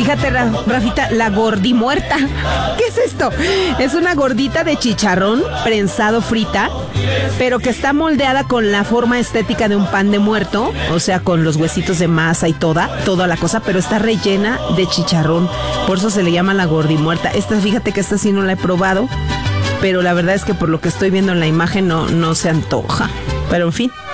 Fíjate, Rafita, la gordimuerta. ¿Qué es esto? Es una gordita de chicharrón prensado frita, pero que está moldeada con la forma estética de un pan de muerto, o sea, con los huesitos de masa y toda la cosa, pero está rellena de chicharrón. Por eso se le llama la gordimuerta. Fíjate que esta sí no la he probado, pero la verdad es que por lo que estoy viendo en la imagen no se antoja. Pero en fin.